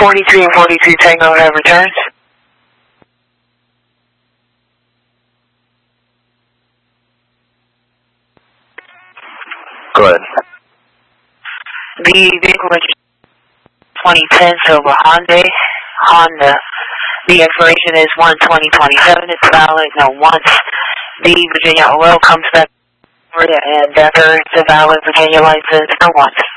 43 and 42 Tango have returned. Go ahead. The vehicle registration 2010 Silver Honda. The expiration is 1/20/27. It's valid once the Virginia OL comes back and Decker, it's a valid Virginia license for once.